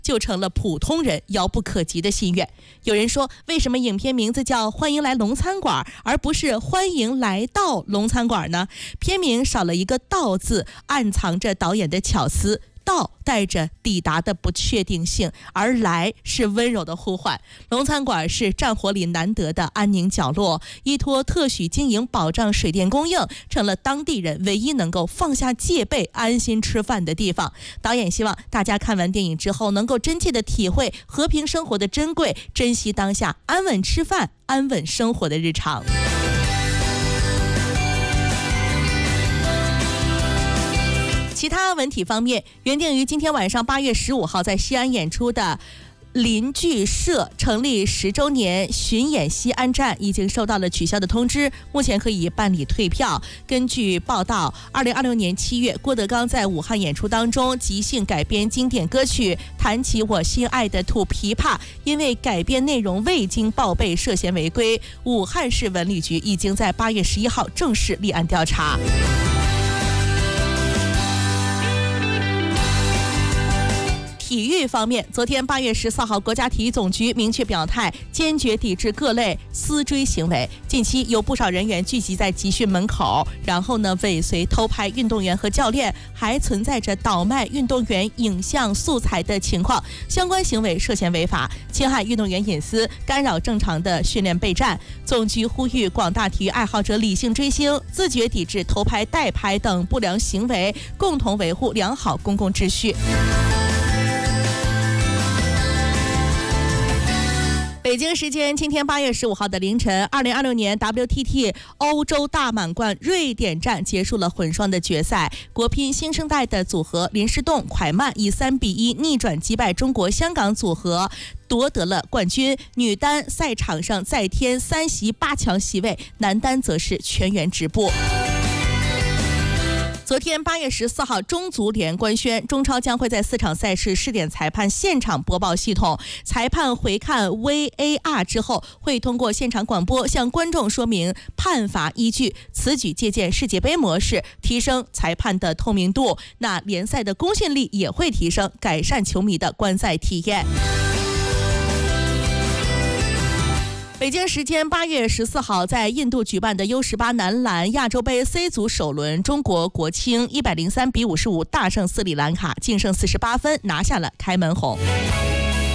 就成了普通人遥不可及的心愿。有人说，为什么影片名字叫《欢迎来龙餐馆》，而不是欢迎来到龙餐馆呢？片名少了一个到字，暗藏着导演的巧思。到带着抵达的不确定性，而来是温柔的呼唤。龙餐馆是战火里难得的安宁角落，依托特许经营保障水电供应，成了当地人唯一能够放下戒备安心吃饭的地方。导演希望大家看完电影之后能够真切地体会和平生活的珍贵，珍惜当下安稳吃饭安稳生活的日常。其他文体方面，原定于今天晚上8月15号在西安演出的邻剧社成立10周年巡演西安站已经收到了取消的通知，目前可以办理退票。根据报道，2026年7月，郭德纲在武汉演出当中即兴改编经典歌曲《弹起我心爱的土琵琶》，因为改编内容未经报备涉嫌违规，武汉市文旅局已经在8月11号正式立案调查。体育方面，昨天8月14号，国家体育总局明确表态，坚决抵制各类私追行为。近期有不少人员聚集在集训门口，然后尾随偷拍运动员和教练，还存在着倒卖运动员影像素材的情况，相关行为涉嫌违法，侵害运动员隐私，干扰正常的训练备战。总局呼吁广大体育爱好者理性追星，自觉抵制偷拍、代拍等不良行为，共同维护良好公共秩序。北京时间今天8月15号的凌晨，2026年 WTT 欧洲大满贯瑞典站结束了混双的决赛，国乒新生代的组合林诗栋、蒯曼以3-1逆转击败中国香港组合，夺得了冠军。女单赛场上再添3席8强席位，男单则是全员直播。昨天8月14号，中足联官宣，中超将会在4场赛事试点裁判现场播报系统，裁判回看 VAR 之后，会通过现场广播向观众说明判罚依据。此举借鉴世界杯模式，提升裁判的透明度，那联赛的公信力也会提升，改善球迷的观赛体验。北京时间8月14号，在印度举办的 U18 男篮亚洲杯 C 组首轮，中国国青103-55大胜斯里兰卡，净胜48分，拿下了开门红。